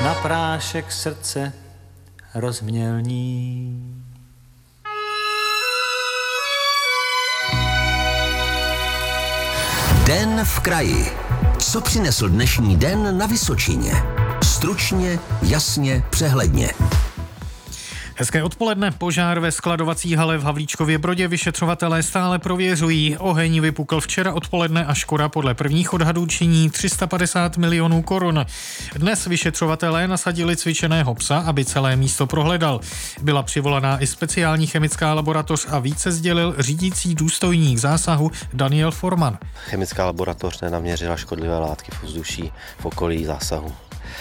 na prášek srdce rozmělní. Den v kraji. Co přinesl dnešní den na Vysočině? Stručně, jasně, přehledně. Hezké odpoledne. Požár ve skladovací hale v Havlíčkově Brodě vyšetřovatelé stále prověřují. Oheň vypukl včera odpoledne a škoda podle prvních odhadů činí 350 milionů korun. Dnes vyšetřovatelé nasadili cvičeného psa, aby celé místo prohledal. Byla přivolaná i speciální chemická laboratoř a více sdělil řídící důstojník zásahu Daniel Forman. Chemická laboratoř nenaměřila škodlivé látky v ovzduší v okolí zásahu.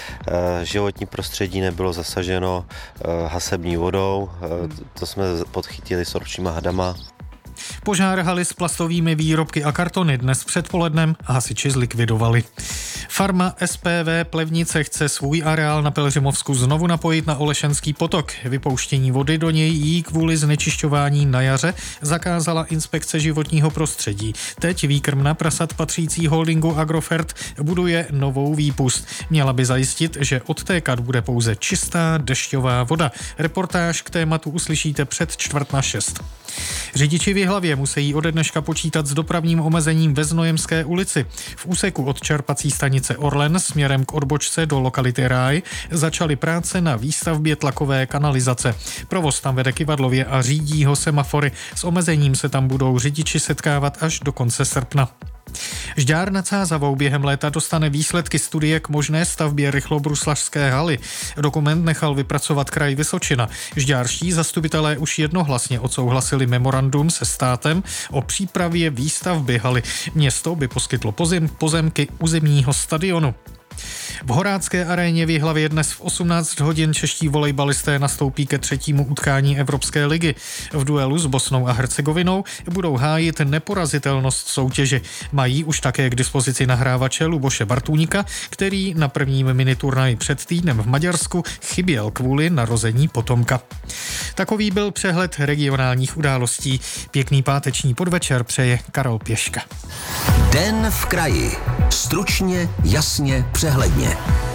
Životní prostředí nebylo zasaženo hasební vodou, to jsme podchytili sorpčíma hadama. Požár haly s plastovými výrobky a kartony dnes předpolednem hasiči zlikvidovali. Farma SPV Plevnice chce svůj areál na Pelhřimovsku znovu napojit na Olešenský potok. Vypouštění vody do něj jí kvůli znečišťování na jaře zakázala inspekce životního prostředí. Teď výkrm na prasat patřící holdingu Agrofert buduje novou výpust. Měla by zajistit, že odtékat bude pouze čistá dešťová voda. Reportáž k tématu uslyšíte před 5:45. Řidiči v Jihlavě musí ode dneška počítat s dopravním omezením ve Znojemské ulici. V úseku od čerpací stanice Orlen směrem k odbočce do lokality Ráj začaly práce na výstavbě tlakové kanalizace. Provoz tam vede kyvadlově a řídí ho semafory. S omezením se tam budou řidiči setkávat až do konce srpna. Žďár nad Sázavou během léta dostane výsledky studie k možné stavbě rychlobruslařské haly. Dokument nechal vypracovat kraj Vysočina. Žďárští zastupitelé už jednohlasně odsouhlasili memorandum se státem o přípravě výstavby haly. Město by poskytlo pozemky územního stadionu. V Horácké aréně v Jihlavě dnes v 18 hodin čeští volejbalisté nastoupí ke třetímu utkání Evropské ligy. V duelu s Bosnou a Hercegovinou budou hájit neporazitelnost soutěže. Mají už také k dispozici nahrávače Luboše Bartůníka, který na prvním miniturnaji před týdnem v Maďarsku chyběl kvůli narození potomka. Takový byl přehled regionálních událostí. Pěkný páteční podvečer přeje Karol Pěška. Den v kraji. Stručně, jasně, přehledně.